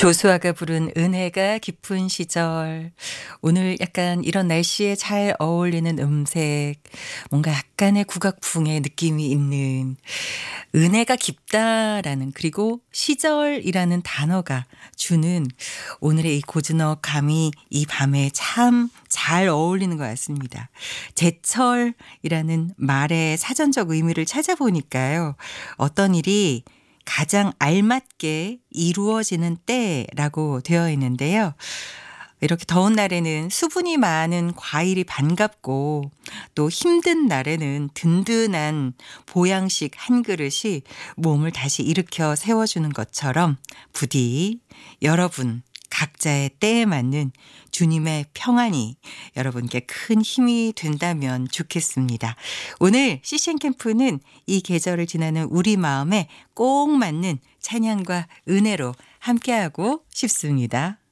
조수아가 부른 은혜가 깊은 시절. 오늘 약간 이런 날씨에 잘 어울리는 음색, 뭔가 약간의 국악풍의 느낌이 있는 은혜가 깊다라는 그리고 시절이라는 단어가 주는 오늘의 이 고즈넉 감이 이 밤에 참 잘 어울리는 것 같습니다. 제철이라는 말의 사전적 의미를 찾아보니까요. 어떤 일이 가장 알맞게 이루어지는 때라고 되어 있는데요. 이렇게 더운 날에는 수분이 많은 과일이 반갑고 또 힘든 날에는 든든한 보양식 한 그릇이 몸을 다시 일으켜 세워주는 것처럼 부디 여러분 각자의 때에 맞는 주님의 평안이 여러분께 큰 힘이 된다면 좋겠습니다. 오늘 CCN 캠프는 이 계절을 지나는 우리 마음에 꼭 맞는 찬양과 은혜로 함께하고 싶습니다.